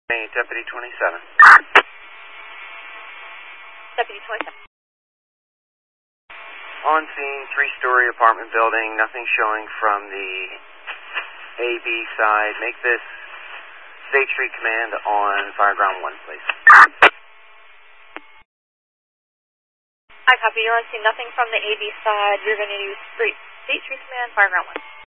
Hey, Deputy 27. Deputy 27. On scene, 3-story apartment building, nothing showing from the AB side. Make this State Street Command on Fireground 1, please. I copy. You're on scene. Nothing from the AB side. You're going to use State Street Command, Fireground 1.